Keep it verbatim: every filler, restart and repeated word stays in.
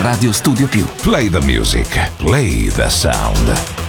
Radio Studio Più. Play the music, play the sound.